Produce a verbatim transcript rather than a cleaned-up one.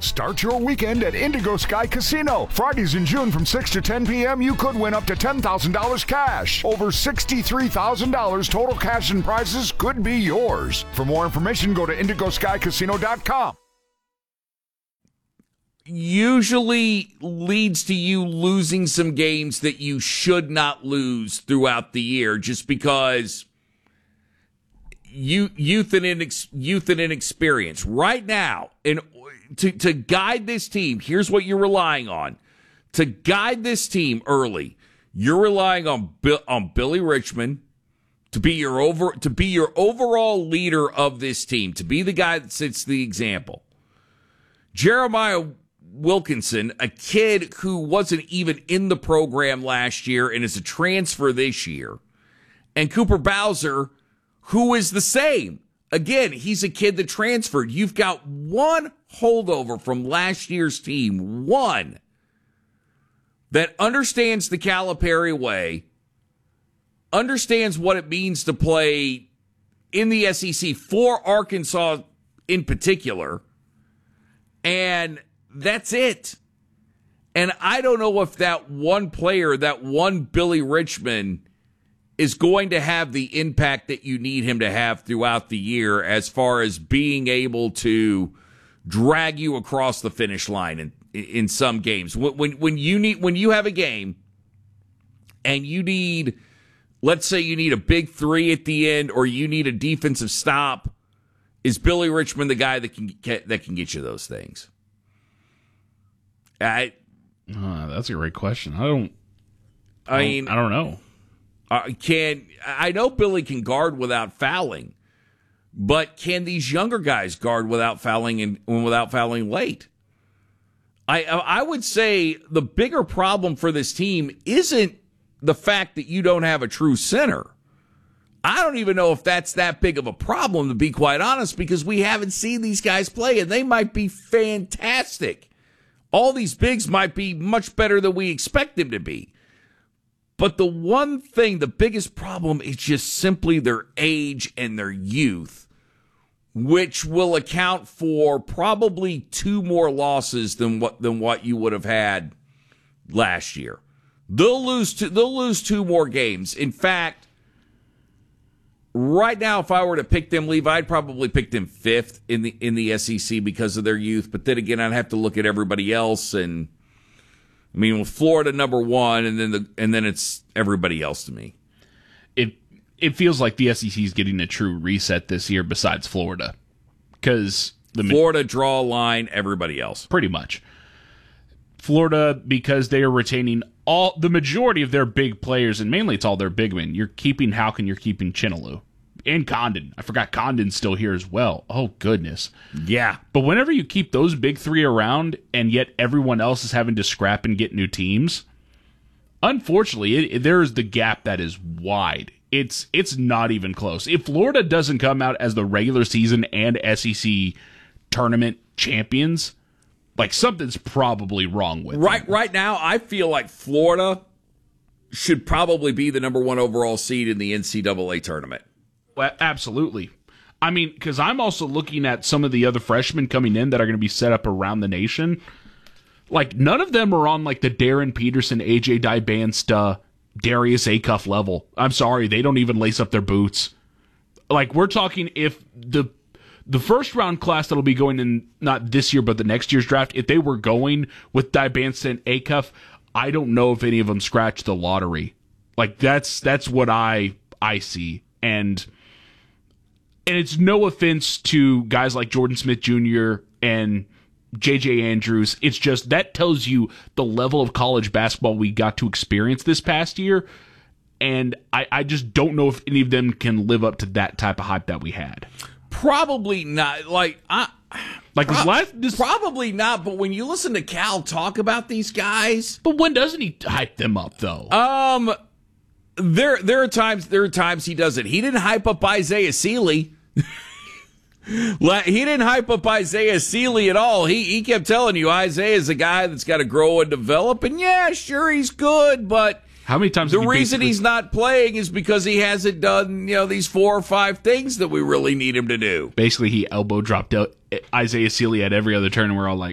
Start your weekend at Indigo Sky Casino. Fridays in June from six to ten p.m. you could win up to ten thousand dollars cash. Over sixty-three thousand dollars total cash and prizes could be yours. For more information, go to indigo sky casino dot com. Usually leads to you losing some games that you should not lose throughout the year just because you, youth and inex, youth and inexperience. Right now, in To, to guide this team, here's what you're relying on. To guide this team early, you're relying on Bill, on Billy Richmond to be your over to be your overall leader of this team, to be the guy that sets the example. Jeremiah Wilkinson, a kid who wasn't even in the program last year and is a transfer this year, and Cooper Bowser, who is the same. Again, he's a kid that transferred. You've got one holdover from last year's team, one, that understands the Calipari way, understands what it means to play in the S E C for Arkansas in particular, and that's it. And I don't know if that one player, that one Billy Richmond, is going to have the impact that you need him to have throughout the year as far as being able to drag you across the finish line in, in some games. When, when, when you need, when you have a game and you need, let's say you need a big three at the end or you need a defensive stop, is Billy Richmond the guy that can get, that can get you those things? I, uh, that's a great question. I don't, I, I mean, I don't know. Uh, can I know Billy can guard without fouling, but can these younger guys guard without fouling and without fouling late? I I would say the bigger problem for this team isn't the fact that you don't have a true center. I don't even know if that's that big of a problem, to be quite honest, because we haven't seen these guys play, and they might be fantastic. All these bigs might be much better than we expect them to be. But the one thing, the biggest problem is just simply their age and their youth, which will account for probably two more losses than what than what you would have had last year. They'll lose two, they'll lose two more games. In fact, right now, if I were to pick them, Levi, I'd probably pick them fifth in the in the S E C because of their youth. But then again, I'd have to look at everybody else, and I mean, with Florida number one, and then the and then it's everybody else to me. It it feels like the S E C is getting a true reset this year. Besides Florida, because the Florida draw a line, everybody else pretty much. Florida, because they are retaining all the majority of their big players, and mainly it's all their big men. You're keeping Halkin, you're keeping Chinaloo. And Condon. I forgot Condon's still here as well. Oh, goodness. Yeah. But whenever you keep those big three around and yet everyone else is having to scrap and get new teams, unfortunately, it, it, there is the gap that is wide. It's it's not even close. If Florida doesn't come out as the regular season and S E C tournament champions, like something's probably wrong with right, them. Right now, I feel like Florida should probably be the number one overall seed in the N C double A tournament. Well, absolutely. I mean, because I'm also looking at some of the other freshmen coming in that are going to be set up around the nation. Like, none of them are on, like, the Darren Peterson, A J Dybansta, Darius Acuff level. I'm sorry, they don't even lace up their boots. Like, we're talking if the the first-round class that'll be going in, not this year, but the next year's draft, if they were going with Dybansta and Acuff, I don't know if any of them scratched the lottery. Like, that's that's what I I see. And... And it's no offense to guys like Jordan Smith Junior and J J Andrews. It's just that tells you the level of college basketball we got to experience this past year. And I, I just don't know if any of them can live up to that type of hype that we had. Probably not. Like, I, like pro- this last, this, probably not. But when you listen to Cal talk about these guys, but when doesn't he hype them up though? Um, there there are times there are times he does it. He didn't hype up Isaiah Sealy. He didn't hype up Isaiah Sealy at all. He he kept telling you Isaiah's a guy that's got to grow and develop. And yeah, sure, he's good, but how many times the reason he's not playing is because he hasn't done, you know, these four or five things that we really need him to do. Basically, he elbow dropped out Isaiah Sealy at every other turn, and we're all like,